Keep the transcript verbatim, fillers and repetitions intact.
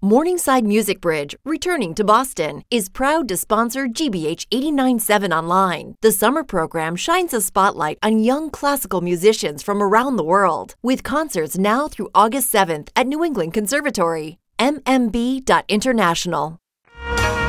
Morningside Music Bridge, returning to Boston, is proud to sponsor G B H eighty-nine point seven Online. The summer program shines a spotlight on young classical musicians from around the world, with concerts now through August seventh at New England Conservatory. m m b dot international.